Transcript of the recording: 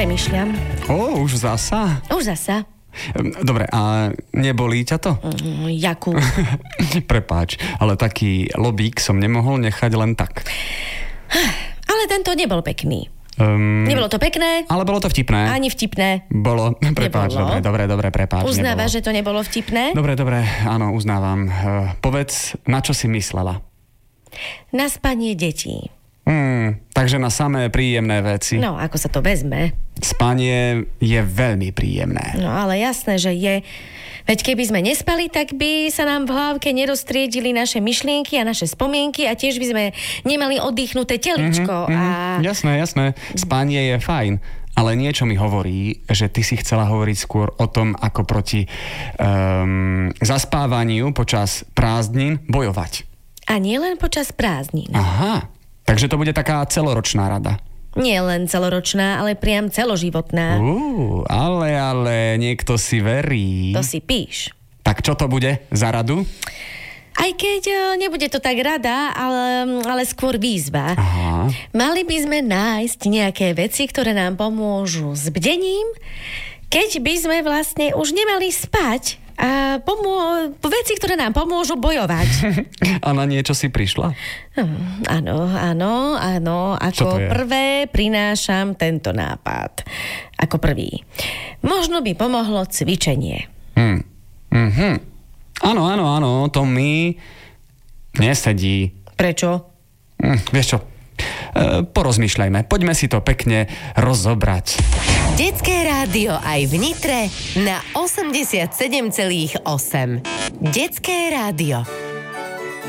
Premýšľam. Už zasa? Už zasa. Dobre, a nebolí ťa to? Jakub. Prepáč, ale taký lobík som nemohol nechať len tak. Ale tento nebol pekný. Nebolo to pekné? Ale bolo to vtipné. Ani vtipné. Bolo, prepáč, nebolo. dobre, prepáč. Uznávaš, že to nebolo vtipné? Dobre, áno, uznávam. Povedz, na čo si myslela? Na spanie detí. Takže na samé príjemné veci. No, ako sa to vezme. Spanie je veľmi príjemné. No, ale jasné, že je. Veď keby sme nespali, tak by sa nám v hlavke neroztriedili naše myšlienky a naše spomienky a tiež by sme nemali oddychnuté teličko. Jasné. Spanie je fajn. Ale niečo mi hovorí, že ty si chcela hovoriť skôr o tom, ako proti zaspávaniu počas prázdnin bojovať. A nie len počas prázdnin. Aha, takže to bude taká celoročná rada. Nie len celoročná, ale priam celoživotná. Ale niekto si verí. To si píš. Tak čo to bude za radu? Aj keď nebude to tak rada, ale skôr výzva. Aha. Mali by sme nájsť nejaké veci, ktoré nám pomôžu s bdením, keď by sme vlastne už nemali spať. A veci, ktoré nám pomôžu bojovať. A na niečo si prišla? Áno. Ako prvé prinášam tento nápad. Ako prvý. Možno by pomohlo cvičenie. Áno, to mi nesedí. Prečo? Vieš čo? Porozmýšľajme. Poďme si to pekne rozobrať. Detské rádio aj v Nitre na 87,8. Detské rádio.